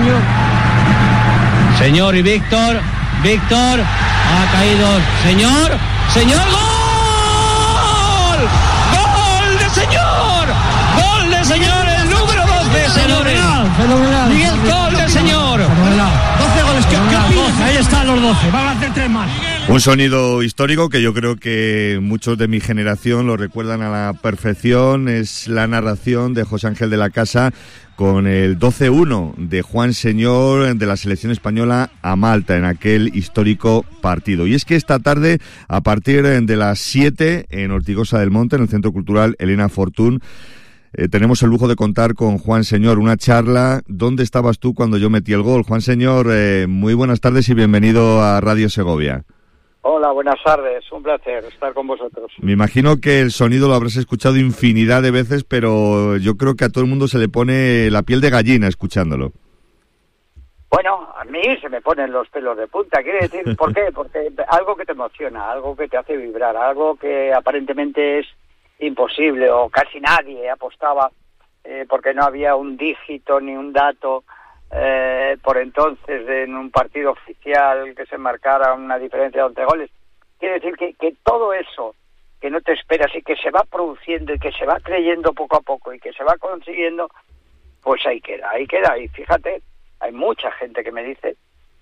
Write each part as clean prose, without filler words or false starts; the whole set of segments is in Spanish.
Señor y Víctor ha caído, señor, ¡gol! ¡Gol de señor! El número 12, fenomenal. Miguel, gol de señor. Fenomenal. 12 goles, ¿qué opinas? Ahí están los 12, van a hacer 3 más. Un sonido histórico que yo creo que muchos de mi generación lo recuerdan a la perfección. Es la narración de José Ángel de la Casa con el 12-1 de Juan Señor de la selección española a Malta en aquel histórico partido. Y es que esta tarde, a partir de las 7 en Ortigosa del Monte, en el Centro Cultural Elena Fortún, tenemos el lujo de contar con Juan Señor, una charla. ¿Dónde estabas tú cuando yo metí el gol? Juan Señor, muy buenas tardes y bienvenido a Radio Segovia. Hola, buenas tardes, un placer estar con vosotros. Me imagino que el sonido lo habrás escuchado infinidad de veces, pero yo creo que a todo el mundo se le pone la piel de gallina escuchándolo. Bueno, a mí se me ponen los pelos de punta, quiere decir, ¿por qué? Porque algo que te emociona, algo que te hace vibrar, algo que aparentemente es imposible o casi nadie apostaba porque no había un dígito ni un dato por entonces en un partido oficial que se marcara una diferencia de 11 goles. Quiere decir que todo eso que no te esperas y que se va produciendo y que se va creyendo poco a poco y que se va consiguiendo, pues ahí queda. Y fíjate, hay mucha gente que me dice,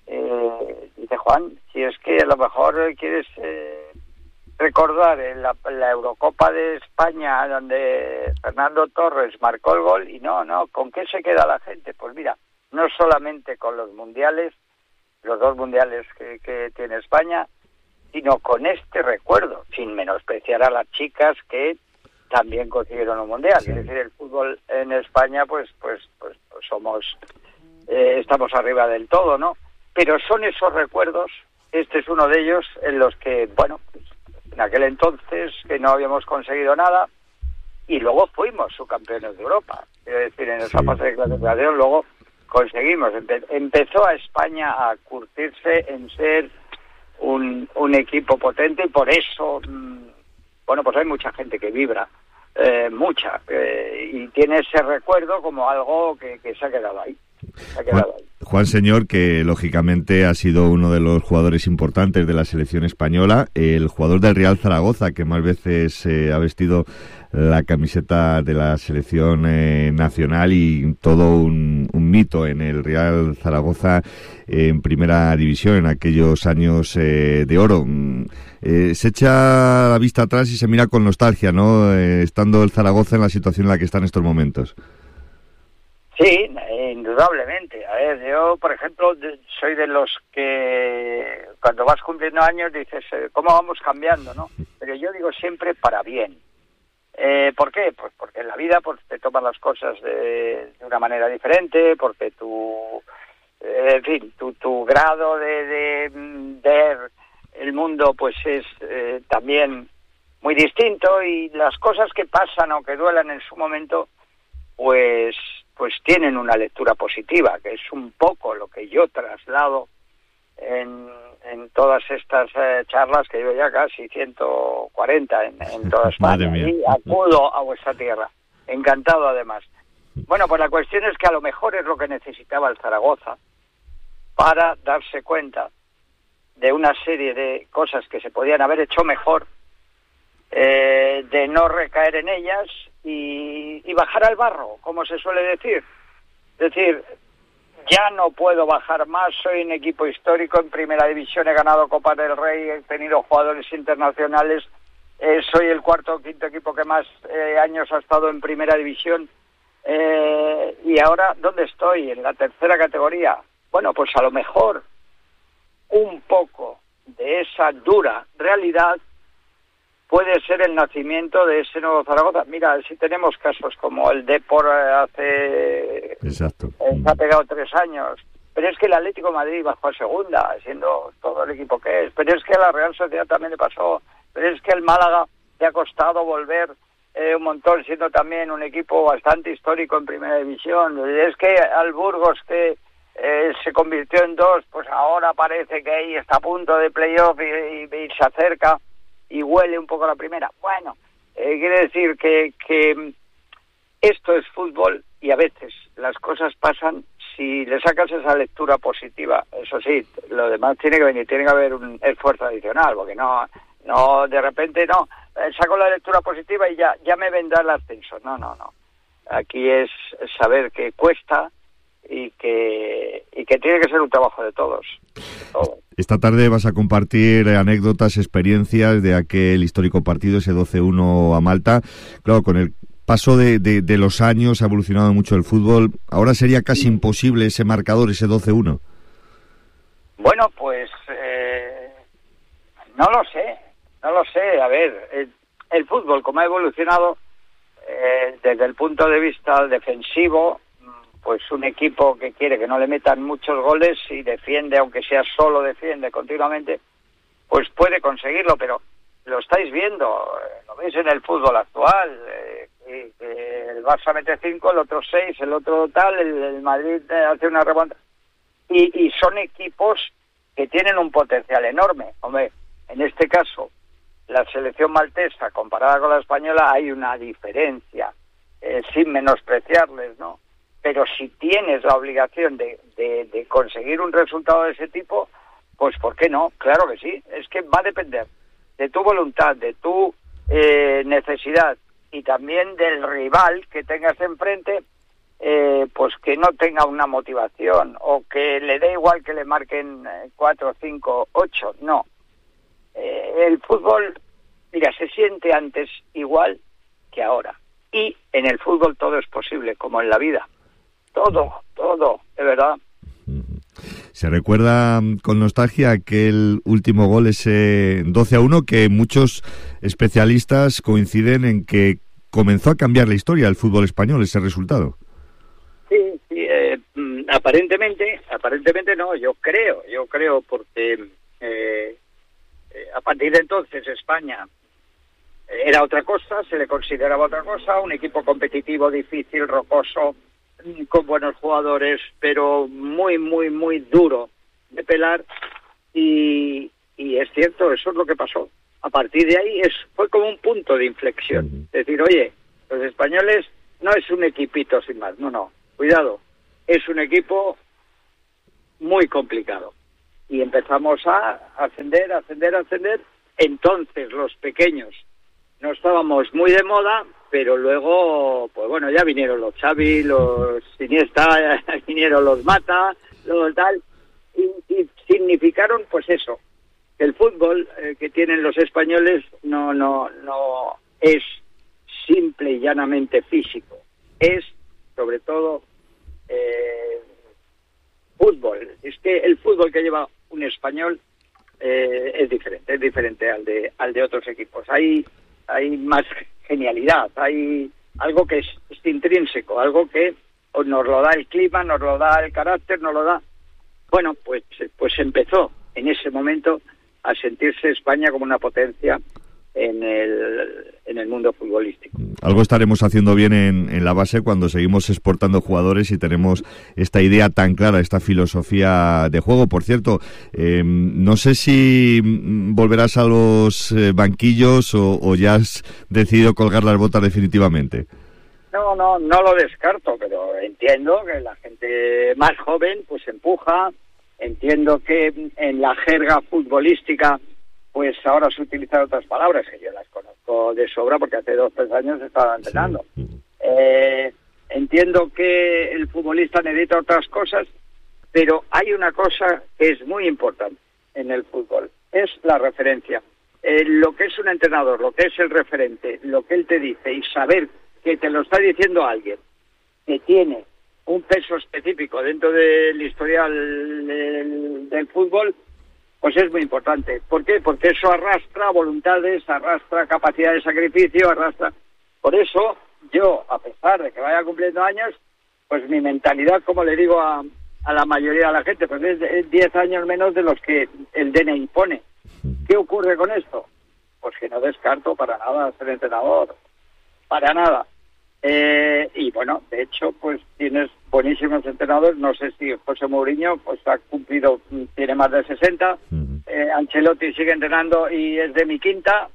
Juan, si es que a lo mejor quieres recordar en la Eurocopa de España donde Fernando Torres marcó el gol y no, ¿con qué se queda la gente? Pues mira, no solamente con los mundiales, los 2 mundiales que tiene España, sino con este recuerdo, sin menospreciar a las chicas que también consiguieron un mundial. Sí. Es decir, el fútbol en España, pues somos, estamos arriba del todo, ¿no? Pero son esos recuerdos, este es uno de ellos, en los que, bueno, pues, en aquel entonces que no habíamos conseguido nada, y luego fuimos subcampeones de Europa. Es decir, en esa fase de clasificación luego conseguimos. Empezó a España a curtirse en ser un equipo potente y por eso, bueno, pues hay mucha gente que vibra, y tiene ese recuerdo como algo que se ha quedado ahí. Juan Señor, que lógicamente ha sido uno de los jugadores importantes de la selección española, el jugador del Real Zaragoza que más veces ha vestido la camiseta de la selección nacional y todo un mito en el Real Zaragoza en primera división en aquellos años de oro. Se echa la vista atrás y se mira con nostalgia, ¿no? Estando el Zaragoza en la situación en la que está en estos momentos. Sí, indudablemente. A ver, yo, por ejemplo, soy de los que cuando vas cumpliendo años dices, ¿cómo vamos cambiando, no? Pero yo digo siempre para bien. ¿Por qué? Pues porque en la vida pues te tomas las cosas de una manera diferente, porque tu grado de ver el mundo pues es también muy distinto y las cosas que pasan o que duelan en su momento pues tienen una lectura positiva, que es un poco lo que yo traslado en todas estas charlas que llevo ya casi 140 en toda España y acudo a vuestra tierra, encantado además. Bueno, pues la cuestión es que a lo mejor es lo que necesitaba el Zaragoza para darse cuenta de una serie de cosas que se podían haber hecho mejor, de no recaer en ellas y bajar al barro, como se suele decir. Es decir, ya no puedo bajar más, soy un equipo histórico en primera división, he ganado Copa del Rey, he tenido jugadores internacionales, soy el cuarto o quinto equipo que más años ha estado en primera división, y ahora, ¿dónde estoy? En la tercera categoría. Bueno, pues a lo mejor un poco de esa dura realidad puede ser el nacimiento de ese nuevo Zaragoza. Mira, si tenemos casos como el Depor se ha pegado 3 años, pero es que el Atlético de Madrid bajó a segunda, siendo todo el equipo que es, pero es que a la Real Sociedad también le pasó, pero es que el Málaga le ha costado volver un montón, siendo también un equipo bastante histórico en primera división, es que al Burgos que se convirtió en 2, pues ahora parece que ahí está a punto de playoff y se acerca y huele un poco a la primera. Bueno, quiere decir que esto es fútbol y a veces las cosas pasan si le sacas esa lectura positiva, eso sí, lo demás tiene que venir, tiene que haber un esfuerzo adicional, porque no de repente saco la lectura positiva y ya me vendrá el ascenso. No. Aquí es saber que cuesta y que tiene que ser un trabajo de todos. Esta tarde vas a compartir anécdotas, experiencias de aquel histórico partido, ese 12-1 a Malta. Claro, con el paso de los años ha evolucionado mucho el fútbol. Ahora sería casi imposible ese marcador, ese 12-1. Bueno, pues no lo sé. A ver, el fútbol, como ha evolucionado desde el punto de vista defensivo, pues un equipo que quiere que no le metan muchos goles y defiende, aunque sea solo defiende continuamente, pues puede conseguirlo, pero lo estáis viendo, lo veis en el fútbol actual, el Barça mete 5, el otro 6, el otro tal, el Madrid hace una remontada, y son equipos que tienen un potencial enorme. Hombre, en este caso, la selección maltesa comparada con la española hay una diferencia, sin menospreciarles, ¿no? Pero si tienes la obligación de conseguir un resultado de ese tipo, pues ¿por qué no? Claro que sí, es que va a depender de tu voluntad, de tu necesidad y también del rival que tengas enfrente, pues que no tenga una motivación o que le dé igual que le marquen 4, 5, 8, no. El fútbol, mira, se siente antes igual que ahora. Y en el fútbol todo es posible, como en la vida. Todo, de verdad. Se recuerda con nostalgia aquel último gol, ese 12-1, que muchos especialistas coinciden en que comenzó a cambiar la historia del fútbol español, ese resultado. Sí, aparentemente no, yo creo, porque a partir de entonces España era otra cosa, se le consideraba otra cosa, un equipo competitivo, difícil, rocoso, con buenos jugadores, pero muy, muy, muy duro de pelar, y es cierto, eso es lo que pasó. A partir de ahí fue como un punto de inflexión. Es decir, oye, los españoles no es un equipito sin más, no, cuidado, es un equipo muy complicado. Y empezamos a ascender. Entonces los pequeños no estábamos muy de moda, pero luego, pues bueno, ya vinieron los Xavi, los Iniesta, ya vinieron los Mata, los tal, y significaron pues eso, que el fútbol que tienen los españoles no es simple y llanamente físico, es sobre todo fútbol. Es que el fútbol que lleva un español es diferente al de otros equipos. Hay más genialidad, hay algo que es intrínseco, algo que nos lo da el clima, nos lo da el carácter, nos lo da. Bueno, pues empezó en ese momento a sentirse España como una potencia en el mundo futbolístico. Algo estaremos haciendo bien en la base cuando seguimos exportando jugadores y tenemos esta idea tan clara, esta filosofía de juego. Por cierto, no sé si volverás a los banquillos o ya has decidido colgar las botas definitivamente. No lo descarto, pero entiendo que la gente más joven pues empuja, entiendo que en la jerga futbolística pues ahora se utilizan otras palabras que yo las conozco de sobra porque hace 2 o 3 años estaba entrenando. Sí. Entiendo que el futbolista necesita otras cosas, pero hay una cosa que es muy importante en el fútbol, es la referencia. Lo que es un entrenador, lo que es el referente, lo que él te dice y saber que te lo está diciendo alguien que tiene un peso específico dentro del historial del fútbol, pues es muy importante. ¿Por qué? Porque eso arrastra voluntades, arrastra capacidad de sacrificio, arrastra... Por eso, yo, a pesar de que vaya cumpliendo años, pues mi mentalidad, como le digo a la mayoría de la gente, pues es 10 años menos de los que el DNI pone. ¿Qué ocurre con esto? Pues que no descarto para nada ser entrenador. Para nada. Y bueno, de hecho, pues tienes buenísimos entrenadores. No sé si José Mourinho pues ha cumplido, tiene más de 60. Ancelotti sigue entrenando y es de mi quinta.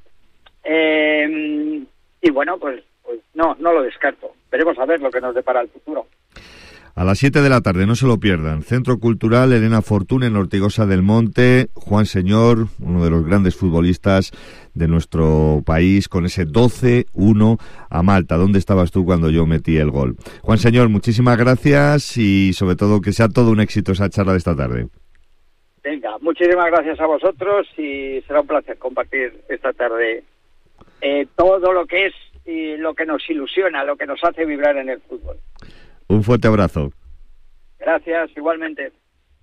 Y bueno, pues no lo descarto. Veremos a ver lo que nos depara el futuro. A las 7 de la tarde, no se lo pierdan. Centro Cultural Elena Fortún en Ortigosa del Monte. Juan Señor, uno de los grandes futbolistas de nuestro país, con ese 12-1 a Malta. ¿Dónde estabas tú cuando yo metí el gol? Juan Señor, muchísimas gracias y sobre todo que sea todo un éxito esa charla de esta tarde. Venga, muchísimas gracias a vosotros y será un placer compartir esta tarde todo lo que es y lo que nos ilusiona, lo que nos hace vibrar en el fútbol. Un fuerte abrazo. Gracias, igualmente.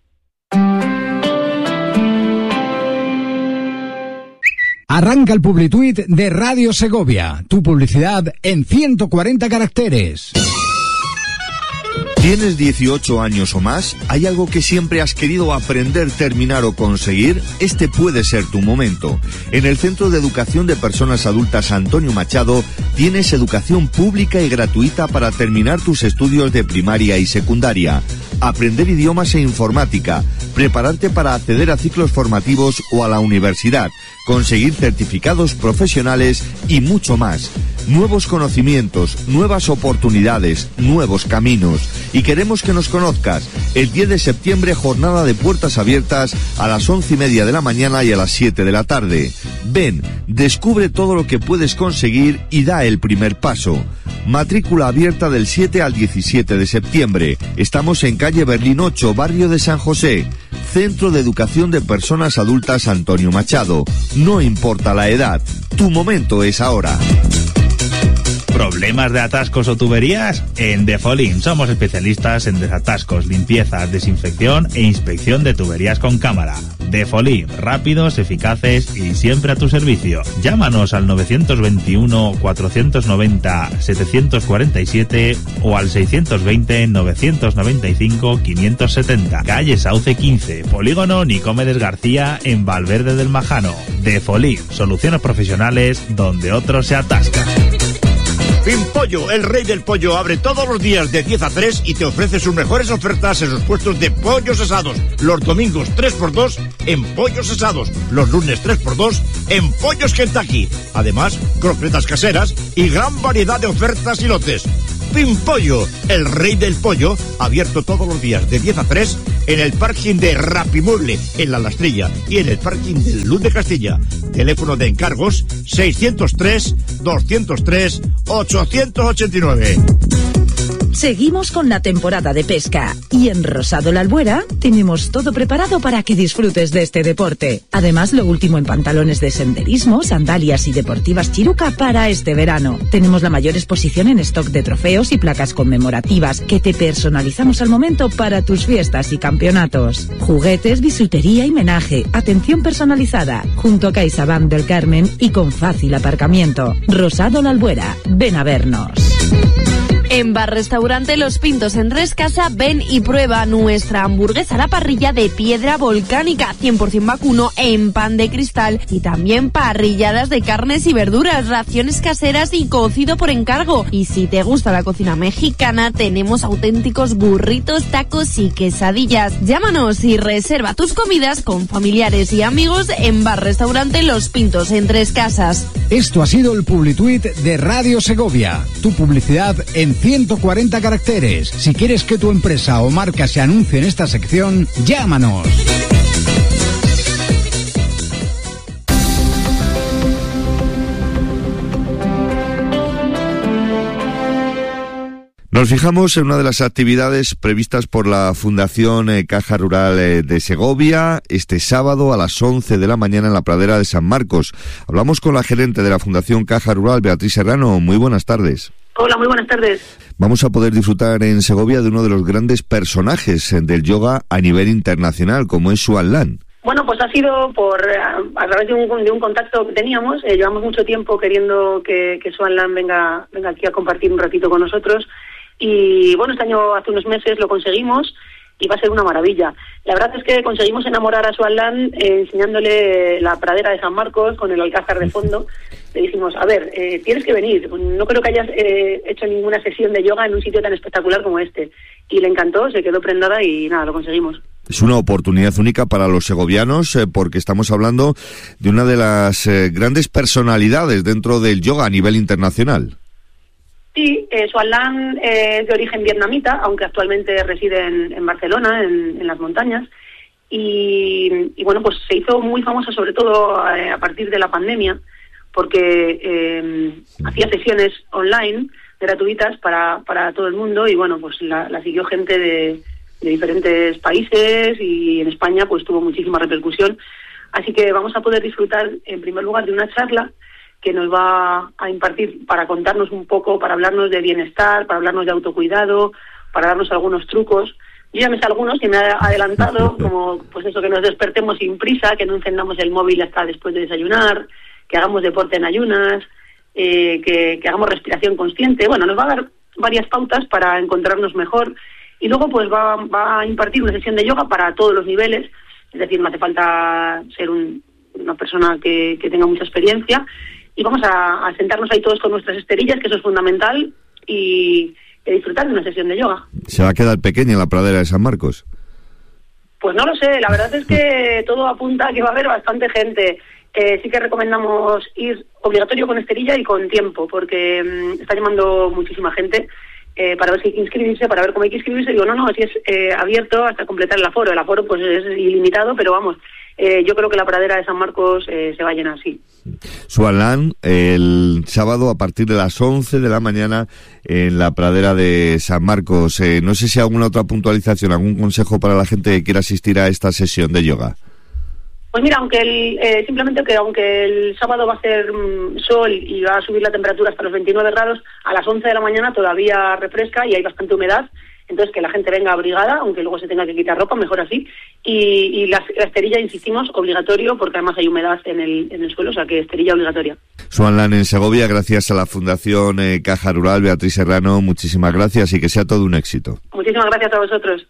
Arranca el Publituit de Radio Segovia. Tu publicidad en 140 caracteres. ¿Tienes 18 años o más? ¿Hay algo que siempre has querido aprender, terminar o conseguir? Este puede ser tu momento. En el Centro de Educación de Personas Adultas Antonio Machado tienes educación pública y gratuita para terminar tus estudios de primaria y secundaria, aprender idiomas e informática, prepararte para acceder a ciclos formativos o a la universidad, conseguir certificados profesionales y mucho más. Nuevos conocimientos, nuevas oportunidades, nuevos caminos. Y queremos que nos conozcas. El 10 de septiembre, jornada de puertas abiertas a las 11:30 de la mañana y a las 7 de la tarde. Ven, descubre todo lo que puedes conseguir y da el primer paso. Matrícula abierta del 7 al 17 de septiembre. Estamos en calle Berlín 8, barrio de San José. Centro de Educación de Personas Adultas Antonio Machado. No importa la edad, tu momento es ahora. ¿Problemas de atascos o tuberías? En Defolim somos especialistas en desatascos, limpiezas, desinfección e inspección de tuberías con cámara. Defolim, rápidos, eficaces y siempre a tu servicio. Llámanos al 921-490-747 o al 620-995-570. Calle Sauce 15, Polígono Nicomedes García en Valverde del Majano. Defolim, soluciones profesionales donde otros se atascan. Pimpollo, el rey del pollo, abre todos los días de 10 a 3 y te ofrece sus mejores ofertas en sus puestos de pollos asados. Los domingos 3x2 en pollos asados. Los lunes 3x2 en pollos Kentucky. Además, croquetas caseras y gran variedad de ofertas y lotes. Pimpollo, el rey del pollo, abierto todos los días de 10 a 3 en el parking de Rapimueble, en La Lastrilla, y en el parking del Luz de Castilla. Teléfono de encargos 603-203-889. Seguimos con la temporada de pesca y en Rosado La Albuera tenemos todo preparado para que disfrutes de este deporte. Además, lo último en pantalones de senderismo, sandalias y deportivas Chiruca para este verano. Tenemos la mayor exposición en stock de trofeos y placas conmemorativas que te personalizamos al momento para tus fiestas y campeonatos. Juguetes, bisutería y menaje, atención personalizada, junto a CaixaBank del Carmen y con fácil aparcamiento. Rosado La Albuera, ven a vernos. En Bar Restaurante Los Pintos en Rescasa, ven y prueba nuestra hamburguesa a la parrilla de piedra volcánica, 100% vacuno en pan de cristal, y también parrilladas de carnes y verduras, raciones caseras y cocido por encargo. Y si te gusta la cocina mexicana, tenemos auténticos burritos, tacos y quesadillas. Llámanos y reserva tus comidas con familiares y amigos en Bar Restaurante Los Pintos en Tres Casas. Esto ha sido el Publituit de Radio Segovia. Tu publicidad en 140 caracteres. Si quieres que tu empresa o marca se anuncie en esta sección, llámanos. Nos fijamos en una de las actividades previstas por la Fundación Caja Rural de Segovia este sábado a las 11 de la mañana en la pradera de San Marcos. Hablamos con la gerente de la Fundación Caja Rural, Beatriz Serrano. Muy buenas tardes. Hola, muy buenas tardes. Vamos a poder disfrutar en Segovia de uno de los grandes personajes del yoga a nivel internacional, como es Swan Lam. Bueno, pues ha sido a través de un contacto que teníamos. Llevamos mucho tiempo queriendo que Swan Lam venga aquí a compartir un ratito con nosotros. Y bueno, este año, hace unos meses, lo conseguimos y va a ser una maravilla. La verdad es que conseguimos enamorar a Swan Lam enseñándole la pradera de San Marcos con el alcázar de fondo. Le dijimos, a ver, tienes que venir. No creo que hayas hecho ninguna sesión de yoga en un sitio tan espectacular como este. Y le encantó, se quedó prendada y nada, lo conseguimos. Es una oportunidad única para los segovianos porque estamos hablando de una de las grandes personalidades dentro del yoga a nivel internacional. Sí, Xuan es de origen vietnamita, aunque actualmente reside en Barcelona, en las montañas. Y bueno, pues se hizo muy famosa sobre todo a partir de la pandemia, porque hacía sesiones online gratuitas para todo el mundo, y bueno, pues la siguió gente de diferentes países, y en España pues tuvo muchísima repercusión. Así que vamos a poder disfrutar en primer lugar de una charla que nos va a impartir para contarnos un poco, para hablarnos de bienestar, para hablarnos de autocuidado, para darnos algunos trucos. Yo ya me sé algunos que me ha adelantado, como pues eso, que nos despertemos sin prisa, que no encendamos el móvil hasta después de desayunar, que hagamos deporte en ayunas, que hagamos respiración consciente. Bueno, nos va a dar varias pautas para encontrarnos mejor, y luego pues va a impartir una sesión de yoga para todos los niveles, es decir, no hace falta ser una persona que tenga mucha experiencia, y vamos a sentarnos ahí todos con nuestras esterillas, que eso es fundamental, y disfrutar de una sesión de yoga. ¿Se va a quedar pequeña la pradera de San Marcos? Pues no lo sé, la verdad es que todo apunta a que va a haber bastante gente. Sí que recomendamos ir obligatorio con esterilla y con tiempo, porque está llamando muchísima gente para ver si hay que inscribirse, para ver cómo hay que inscribirse. Digo, no, si es abierto hasta completar el aforo. El aforo pues es ilimitado, pero vamos, yo creo que la pradera de San Marcos se va a llenar, sí. Xuan, el sábado a partir de las 11 de la mañana en la pradera de San Marcos. No sé si hay alguna otra puntualización, algún consejo para la gente que quiera asistir a esta sesión de yoga. Pues mira, simplemente que aunque el sábado va a ser sol y va a subir la temperatura hasta los 29 grados, a las 11 de la mañana todavía refresca y hay bastante humedad. Entonces, que la gente venga abrigada, aunque luego se tenga que quitar ropa, mejor así. Y la esterilla, insistimos, obligatorio, porque además hay humedad en el suelo, o sea que esterilla obligatoria. Xuan en Segovia, gracias a la Fundación Caja Rural, Beatriz Serrano, muchísimas gracias y que sea todo un éxito. Muchísimas gracias a vosotros.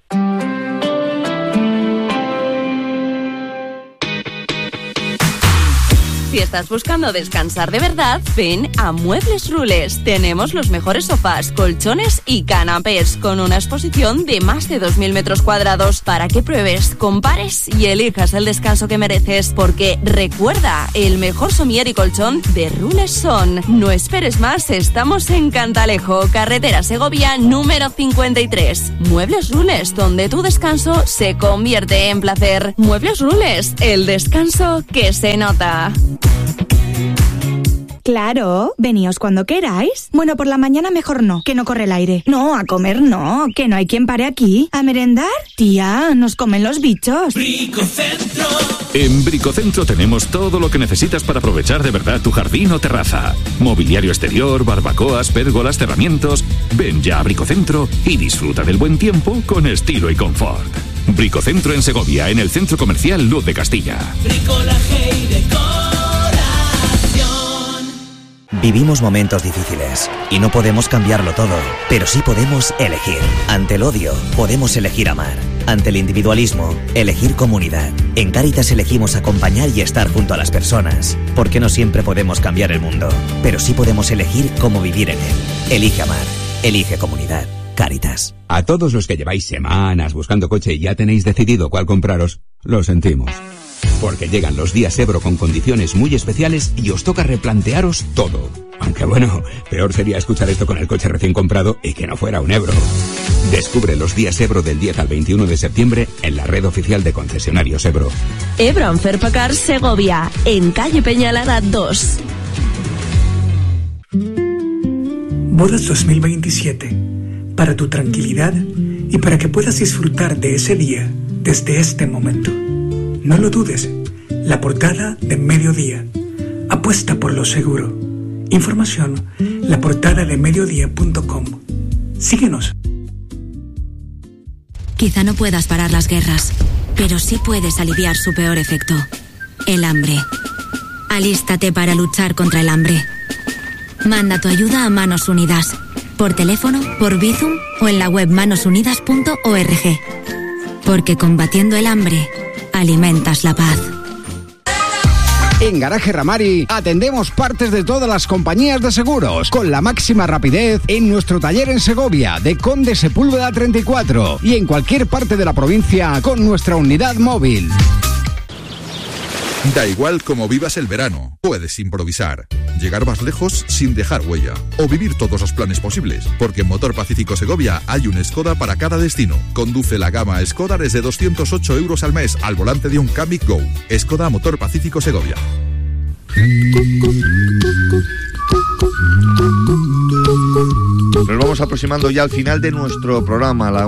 Si estás buscando descansar de verdad, ven a Muebles Rules. Tenemos los mejores sofás, colchones y canapés, con una exposición de más de 2.000 metros cuadrados para que pruebes, compares y elijas el descanso que mereces. Porque recuerda, el mejor somier y colchón de Rules son. No esperes más, estamos en Cantalejo, carretera Segovia número 53. Muebles Rules, donde tu descanso se convierte en placer. Muebles Rules, el descanso que se nota. Claro, veníos cuando queráis. Bueno, por la mañana mejor no, que no corre el aire. No, a comer no, que no hay quien pare aquí. ¿A merendar? Tía, nos comen los bichos. Bricocentro. En Bricocentro tenemos todo lo que necesitas para aprovechar de verdad tu jardín o terraza. Mobiliario exterior, barbacoas, pérgolas, cerramientos. Ven ya a Bricocentro y disfruta del buen tiempo con estilo y confort. Bricocentro en Segovia, en el Centro Comercial Luz de Castilla. Bricolaje y decoración. Vivimos momentos difíciles y no podemos cambiarlo todo, pero sí podemos elegir. Ante el odio, podemos elegir amar. Ante el individualismo, elegir comunidad. En Cáritas elegimos acompañar y estar junto a las personas, porque no siempre podemos cambiar el mundo, pero sí podemos elegir cómo vivir en él. Elige amar, elige comunidad. Cáritas. A todos los que lleváis semanas buscando coche y ya tenéis decidido cuál compraros, lo sentimos. Porque llegan los días Ebro con condiciones muy especiales y os toca replantearos todo. Aunque bueno, peor sería escuchar esto con el coche recién comprado y que no fuera un Ebro. Descubre los días Ebro del 10 al 21 de septiembre en la red oficial de concesionarios Ebro. Ebro Anferpacar Segovia, en calle Peñalara 2. Bodas 2027. Para tu tranquilidad y para que puedas disfrutar de ese día desde este momento. No lo dudes, la portada de Mediodía. Apuesta por lo seguro. Información, laportadadeMediodía.com. Síguenos. Quizá no puedas parar las guerras, pero sí puedes aliviar su peor efecto, el hambre. Alístate para luchar contra el hambre. Manda tu ayuda a Manos Unidas, por teléfono, por Bizum o en la web manosunidas.org. Porque combatiendo el hambre, alimentas la paz. En Garaje Ramari atendemos partes de todas las compañías de seguros con la máxima rapidez en nuestro taller en Segovia de Conde Sepúlveda 34 y en cualquier parte de la provincia con nuestra unidad móvil. Da igual cómo vivas el verano, puedes improvisar, llegar más lejos sin dejar huella o vivir todos los planes posibles, porque en Motor Pacífico Segovia hay un Skoda para cada destino. Conduce la gama Skoda desde 208 euros al mes al volante de un Kamiq Go. Skoda Motor Pacífico Segovia. Nos vamos aproximando ya al final de nuestro programa, a la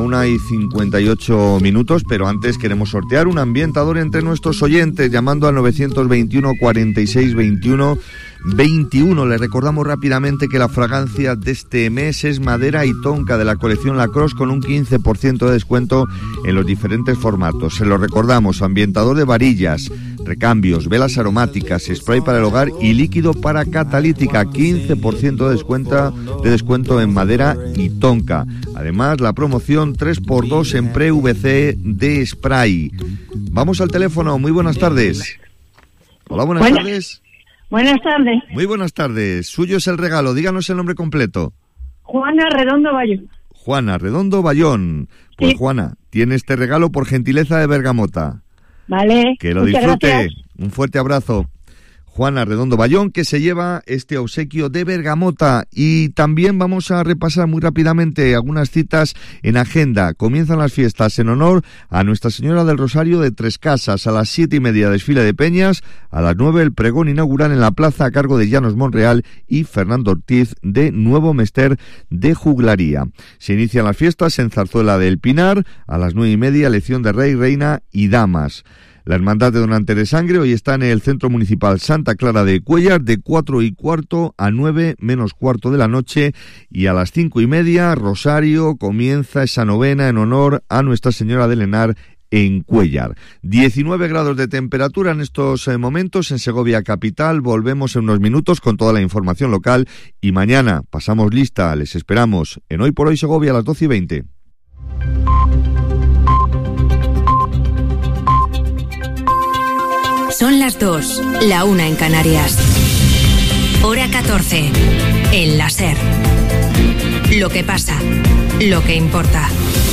1:58, pero antes queremos sortear un ambientador entre nuestros oyentes, llamando al 921 46 21 21. Les recordamos rápidamente que la fragancia de este mes es Madera y Tonka de la colección Lacrosse, con un 15% de descuento en los diferentes formatos. Se lo recordamos: ambientador de varillas, recambios, velas aromáticas, spray para el hogar y líquido para catalítica, 15% de descuento en Madera y Tonka. Además, la promoción 3x2 en PVC de spray. Vamos al teléfono. Muy buenas tardes. Hola, buenas tardes. Buenas tardes. Muy buenas tardes. Suyo es el regalo. Díganos el nombre completo. Juana Redondo Bayón. Juana Redondo Bayón. Pues sí. Juana, tiene este regalo por gentileza de Bergamota. Vale. Que lo disfrute. Gracias. Un fuerte abrazo. Juana Redondo Bayón, que se lleva este obsequio de Bergamota. Y también vamos a repasar muy rápidamente algunas citas en agenda. Comienzan las fiestas en honor a Nuestra Señora del Rosario de Tres Casas. A las 7:30 desfile de peñas, a las 9 el pregón inaugural en la plaza a cargo de Llanos Monreal y Fernando Ortiz de Nuevo Mester de Juglaría. Se inician las fiestas en Zarzuela del Pinar, a las 9:30 elección de Rey, Reina y Damas. La Hermandad de Donantes de Sangre hoy está en el Centro Municipal Santa Clara de Cuéllar de 4:15 a 9:15 de la noche, y a las 5:30 Rosario comienza esa novena en honor a Nuestra Señora del Henar en Cuéllar. 19 grados de temperatura en estos momentos en Segovia capital. Volvemos en unos minutos con toda la información local y mañana pasamos lista. Les esperamos en Hoy por Hoy Segovia a las 12:20. Son las 2, la 1 en Canarias. Hora 14, en la SER. Lo que pasa, lo que importa.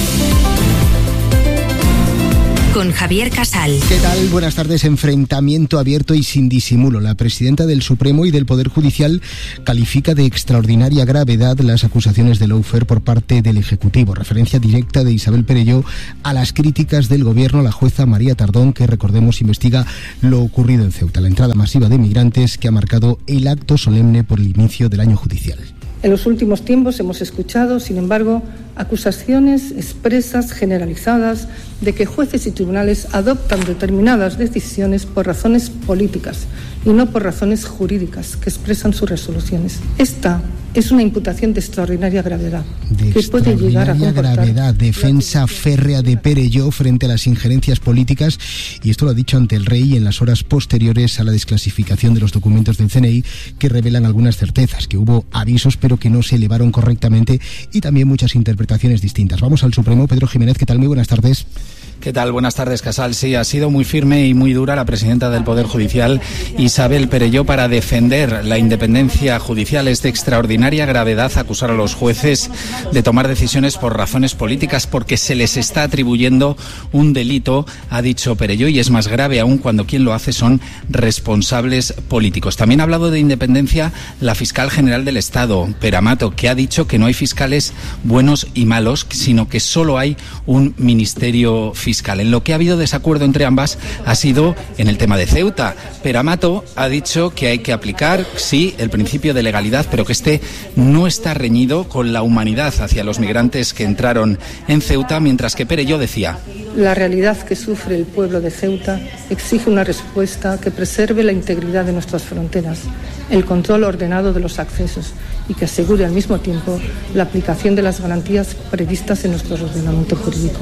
Con Javier Casal. ¿Qué tal? Buenas tardes. Enfrentamiento abierto y sin disimulo. La presidenta del Supremo y del Poder Judicial califica de extraordinaria gravedad las acusaciones de lawfare por parte del Ejecutivo. Referencia directa de Isabel Perelló a las críticas del Gobierno a la jueza María Tardón, que, recordemos, investiga lo ocurrido en Ceuta, la entrada masiva de migrantes que ha marcado el acto solemne por el inicio del año judicial. En los últimos tiempos hemos escuchado, sin embargo, acusaciones expresas, generalizadas, de que jueces y tribunales adoptan determinadas decisiones por razones políticas y no por razones jurídicas que expresan sus resoluciones. Esta es una imputación de extraordinaria gravedad, que puede llegar a comportar gravedad, defensa férrea de Perelló frente a las injerencias políticas, y esto lo ha dicho ante el Rey en las horas posteriores a la desclasificación de los documentos del CNI, que revelan algunas certezas, que hubo avisos pero que no se elevaron correctamente, y también muchas interpretaciones distintas. Vamos al Supremo. Pedro Jiménez, ¿qué tal? Muy buenas tardes. ¿Qué tal? Buenas tardes, Casal. Sí, ha sido muy firme y muy dura la presidenta del Poder Judicial, Isabel Perelló, para defender la independencia judicial. Es de extraordinaria gravedad acusar a los jueces de tomar decisiones por razones políticas, porque se les está atribuyendo un delito, ha dicho Perelló, y es más grave aún cuando quien lo hace son responsables políticos. También ha hablado de independencia la fiscal general del Estado, Peramato, que ha dicho que no hay fiscales buenos y malos, sino que solo hay un ministerio fiscal. En lo que ha habido desacuerdo entre ambas ha sido en el tema de Ceuta. Peramato ha dicho que hay que aplicar, sí, el principio de legalidad, pero que este no está reñido con la humanidad hacia los migrantes que entraron en Ceuta, mientras que Perelló decía: la realidad que sufre el pueblo de Ceuta exige una respuesta que preserve la integridad de nuestras fronteras, el control ordenado de los accesos y que asegure al mismo tiempo la aplicación de las garantías previstas en nuestro ordenamiento jurídico.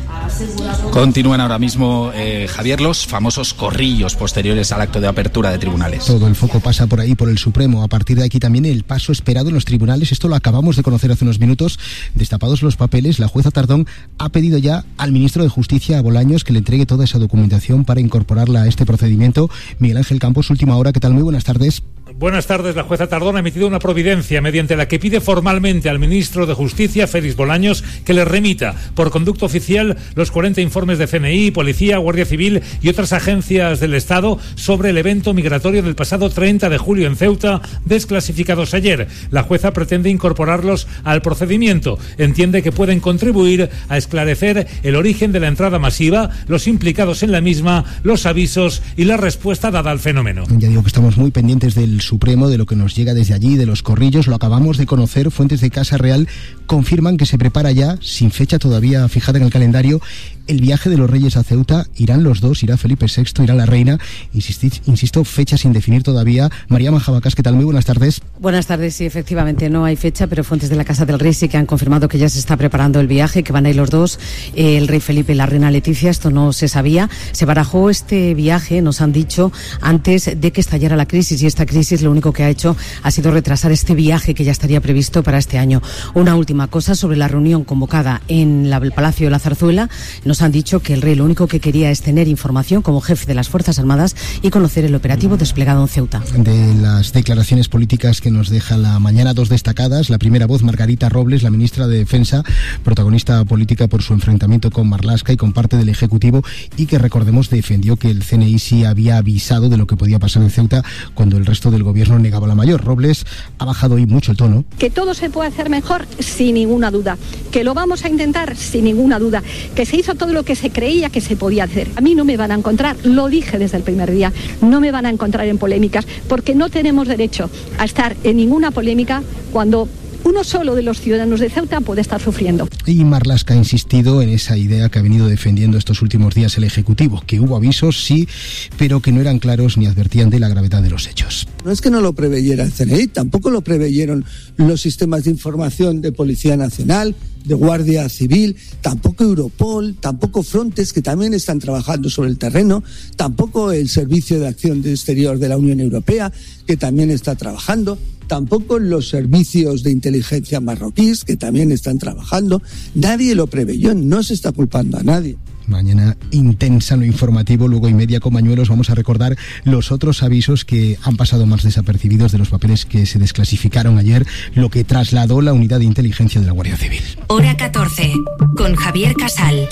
Continúan ahora mismo, Javier, los famosos corrillos posteriores al acto de apertura de tribunales. Todo el foco pasa por ahí, por el Supremo. A partir de aquí también el paso esperado en los tribunales. Esto lo acabamos de conocer hace unos minutos. Destapados los papeles, la jueza Tardón ha pedido ya al ministro de Justicia, a Bolaños, que le entregue toda esa documentación para incorporarla a este procedimiento. Miguel Ángel Campos, última hora. ¿Qué tal? Muy buenas tardes. Buenas tardes. La jueza Tardón ha emitido una providencia mediante la que pide formalmente al ministro de Justicia, Félix Bolaños, que le remita por conducto oficial los 40 informes de CNI, Policía, Guardia Civil y otras agencias del Estado sobre el evento migratorio del pasado 30 de julio en Ceuta, desclasificados ayer. La jueza pretende incorporarlos al procedimiento. Entiende que pueden contribuir a esclarecer el origen de la entrada masiva, los implicados en la misma, los avisos y la respuesta dada al fenómeno. Ya digo que estamos muy pendientes del Supremo, de lo que nos llega desde allí, de los corrillos. Lo acabamos de conocer. Fuentes de Casa Real confirman que se prepara ya, sin fecha todavía fijada en el calendario, el viaje de los Reyes a Ceuta. Irán los dos, irá Felipe VI, irá la reina. Insisto, fecha sin definir todavía. María Majabacas, ¿qué tal? Muy buenas tardes. Buenas tardes, sí, efectivamente no hay fecha, pero fuentes de la Casa del Rey sí que han confirmado que ya se está preparando el viaje, que van a ir los dos, el Rey Felipe y la reina Leticia. Esto no se sabía. Se barajó este viaje, nos han dicho, antes de que estallara la crisis, y esta crisis lo único que ha hecho ha sido retrasar este viaje que ya estaría previsto para este año. Una última cosa sobre la reunión convocada en el Palacio de la Zarzuela. Nos han dicho que el rey lo único que quería es tener información como jefe de las Fuerzas Armadas y conocer el operativo desplegado en Ceuta. De las declaraciones políticas que nos deja la mañana, dos destacadas. La primera voz, Margarita Robles, la ministra de Defensa, protagonista política por su enfrentamiento con Marlaska y con parte del Ejecutivo, y que, recordemos, defendió que el CNI sí había avisado de lo que podía pasar en Ceuta cuando el resto del gobierno negaba la mayor. Robles ha bajado hoy mucho el tono. Que todo se puede hacer mejor, sin ninguna duda. Que lo vamos a intentar, sin ninguna duda. Que se hizo todo lo que se creía que se podía hacer. A mí no me van a encontrar, lo dije desde el primer día, no me van a encontrar en polémicas, porque no tenemos derecho a estar en ninguna polémica cuando uno solo de los ciudadanos de Ceuta puede estar sufriendo. Y Marlaska ha insistido en esa idea que ha venido defendiendo estos últimos días el Ejecutivo, que hubo avisos, sí, pero que no eran claros ni advertían de la gravedad de los hechos. No es que no lo preveyera el CNI, tampoco lo preveyeron los sistemas de información de Policía Nacional, de Guardia Civil, tampoco Europol, tampoco Frontex, que también están trabajando sobre el terreno, tampoco el Servicio de Acción Exterior de la Unión Europea, que también está trabajando, tampoco los servicios de inteligencia marroquíes, que también están trabajando. Nadie lo preveyó, no se está culpando a nadie. Mañana intensa, no informativo, luego y media con Mañuelos. Vamos a recordar los otros avisos que han pasado más desapercibidos de los papeles que se desclasificaron ayer, lo que trasladó la unidad de inteligencia de la Guardia Civil. Hora 14, con Javier Casal.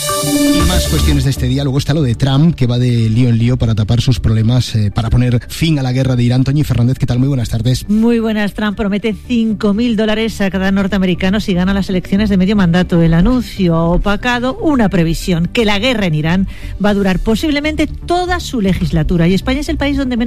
Y más cuestiones de este día. Luego está lo de Trump, que va de lío en lío para tapar sus problemas, para poner fin a la guerra de Irán. Toñi Fernández, ¿qué tal? Muy buenas tardes. Muy buenas. Trump promete $5.000 a cada norteamericano si gana las elecciones de medio mandato. El anuncio ha opacado una previsión, que la guerra en Irán va a durar posiblemente toda su legislatura. Y España es el país donde menos